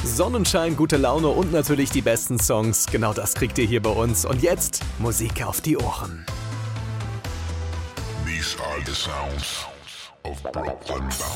Sonnenschein, gute Laune und natürlich die besten Songs. Genau das kriegt ihr hier bei uns. Und jetzt Musik auf die Ohren. These are the sounds of Brooklyn Bounce.